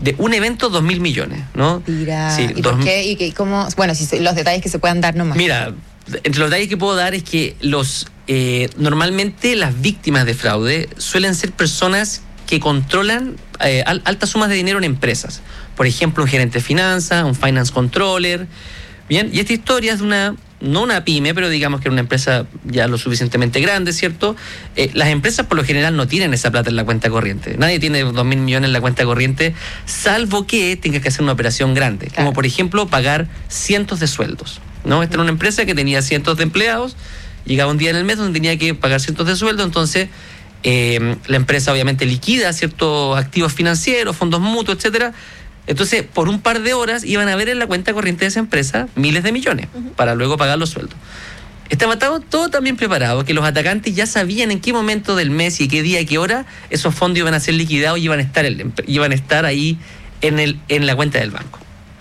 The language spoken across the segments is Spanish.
de un evento 2.000 millones, ¿no? Mira, sí, ¿y por qué? ¿Y cómo? Bueno, si los detalles que se puedan dar nomás. Mira, entre los detalles que puedo dar es que normalmente las víctimas de fraude suelen ser personas que controlan altas sumas de dinero en empresas. Por ejemplo, un gerente de finanzas, un finance controller. Bien, y esta historia es de no una pyme, pero digamos que era una empresa ya lo suficientemente grande, ¿cierto? Las empresas por lo general no tienen esa plata en la cuenta corriente. Nadie tiene 2.000 millones en la cuenta corriente, salvo que tengas que hacer una operación grande, como por ejemplo pagar cientos de sueldos, ¿no? Esta era una empresa que tenía cientos de empleados, llegaba un día en el mes donde tenía que pagar cientos de sueldos, entonces la empresa obviamente liquida ciertos activos financieros, fondos mutuos, etcétera. Entonces, por un par de horas iban a ver en la cuenta corriente de esa empresa miles de millones para luego pagar los sueldos. Estaba todo tan bien preparado que los atacantes ya sabían en qué momento del mes y qué día y qué hora esos fondos iban a ser liquidados y iban a estar ahí en la cuenta del banco.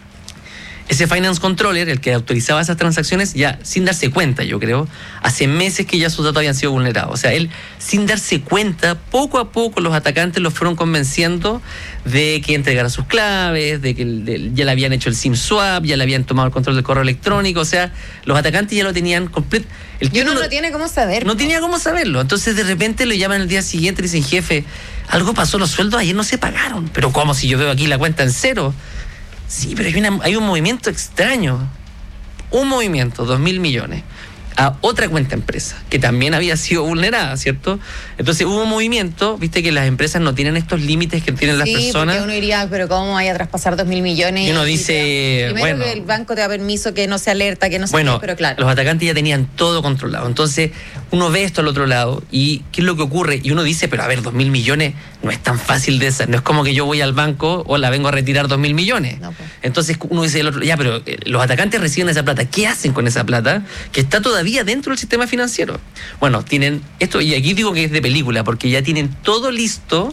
Ese finance controller, el que autorizaba esas transacciones, ya sin darse cuenta, yo creo, hace meses que ya sus datos habían sido vulnerados. O sea, él, sin darse cuenta, poco a poco los atacantes los fueron convenciendo de que entregara sus claves, de que ya le habían hecho el SIM swap, ya le habían tomado el control del correo electrónico. O sea, los atacantes ya lo tenían completo. Y uno no tiene cómo saberlo. No tenía cómo saberlo. Entonces, de repente, lo llaman el día siguiente y dicen, jefe, algo pasó, los sueldos ayer no se pagaron. Pero ¿cómo si yo veo aquí la cuenta en cero? Sí, pero hay un movimiento extraño. Un movimiento, 2.000 millones, a otra cuenta empresa, que también había sido vulnerada, ¿cierto? Entonces hubo un movimiento, viste que las empresas no tienen estos límites que tienen las personas. Sí, porque uno diría, pero ¿cómo vaya a traspasar 2.000 millones? Y uno dice, primero que el banco te da permiso, que no se alerta, que no se... Bueno, pero claro. Los atacantes ya tenían todo controlado. Entonces uno ve esto al otro lado y ¿qué es lo que ocurre? Y uno dice, pero a ver, 2.000 millones no es tan fácil de esa. No es como que yo voy al banco o la vengo a retirar 2.000 millones. No, pues. Entonces uno dice, ya, pero los atacantes reciben esa plata. ¿Qué hacen con esa plata? Que está todavía dentro del sistema financiero. Bueno, tienen esto, y aquí digo que es de película, porque ya tienen todo listo,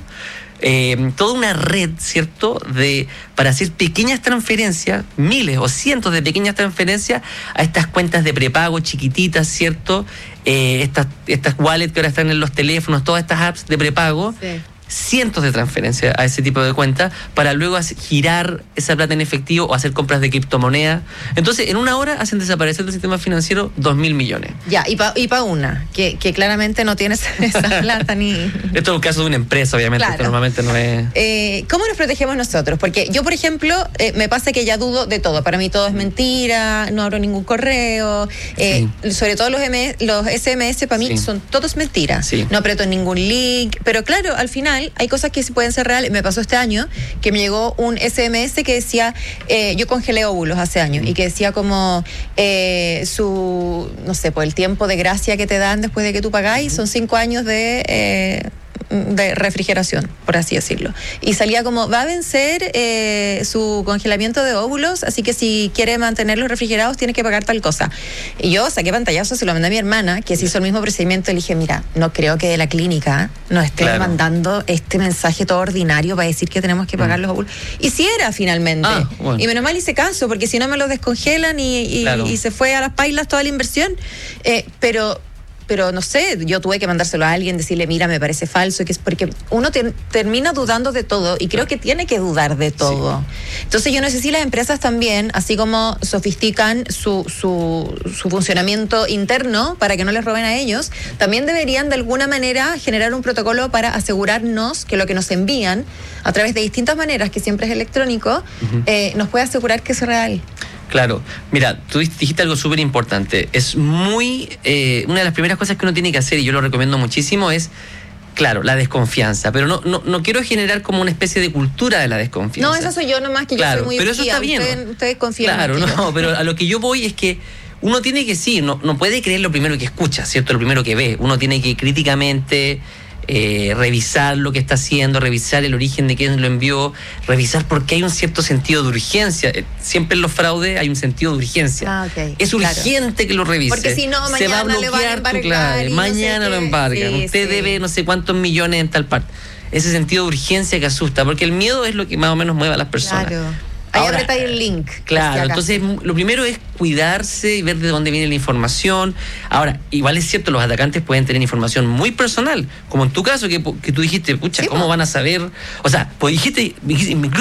toda una red, ¿cierto?, para hacer pequeñas transferencias, miles o cientos de pequeñas transferencias a estas cuentas de prepago chiquititas, ¿cierto? Estas wallets que ahora están en los teléfonos, todas estas apps de prepago. Sí. Cientos de transferencias a ese tipo de cuentas para luego girar esa plata en efectivo o hacer compras de criptomonedas. Entonces, en una hora hacen desaparecer del sistema financiero 2.000 millones. Ya, y pa una, que claramente no tienes esa plata ni... Esto es un caso de una empresa, obviamente, claro. Esto normalmente no es... ¿Cómo nos protegemos nosotros? Porque yo, por ejemplo, me pasa que ya dudo de todo. Para mí todo es mentira, no abro ningún correo, sí. Sobre todo los SMS para mí son todos mentiras. Sí. No aprieto ningún link, pero claro, al final hay cosas que pueden ser reales. Me pasó este año que me llegó un SMS que decía, yo congelé óvulos hace años, y que decía como no sé, por el tiempo de gracia que te dan después de que tú pagáis, son 5 años de refrigeración, por así decirlo. Y salía como, va a vencer su congelamiento de óvulos, así que si quiere mantenerlos refrigerados tiene que pagar tal cosa. Y yo saqué pantallazo, se lo mandé a mi hermana, que se hizo el mismo procedimiento, y le dije, mira, no creo que de la clínica nos estén mandando este mensaje todo ordinario para decir que tenemos que pagar los óvulos. Y si era finalmente. Bueno. Y menos mal hice caso, porque si no me los descongelan y se fue a las pailas toda la inversión. Pero no sé, yo tuve que mandárselo a alguien, decirle, mira, me parece falso, que es porque uno termina dudando de todo, y creo que tiene que dudar de todo. Sí. Entonces yo no sé si las empresas también, así como sofistican su funcionamiento interno para que no les roben a ellos, también deberían de alguna manera generar un protocolo para asegurarnos que lo que nos envían a través de distintas maneras, que siempre es electrónico, nos puede asegurar que es real. Claro, mira, tú dijiste algo súper importante. Es una de las primeras cosas que uno tiene que hacer, y yo lo recomiendo muchísimo, es, claro, la desconfianza. Pero no quiero generar como una especie de cultura de la desconfianza. No, esa soy yo nomás, que claro, yo soy muy pero eso está bien. Ustedes confían. Claro, no, pero a lo que yo voy es que uno tiene que no puede creer lo primero que escucha, ¿cierto? Lo primero que ve. Uno tiene que críticamente revisar lo que está haciendo, revisar el origen de quién lo envió, revisar por qué hay un cierto sentido de urgencia. Siempre en los fraudes hay un sentido de urgencia. Es urgente que lo revise. Porque si no, mañana se va a bloquear tu clave, mañana lo embargan. Usted debe no sé cuántos millones en tal parte. Ese sentido de urgencia que asusta, porque el miedo es lo que más o menos mueve a las personas. Claro. Ahí apretáis el link. Claro, entonces lo primero es cuidarse y ver de dónde viene la información. Ahora, igual es cierto, los atacantes pueden tener información muy personal, como en tu caso, que tú dijiste, pucha, ¿cómo van a saber? O sea, pues dijiste incluso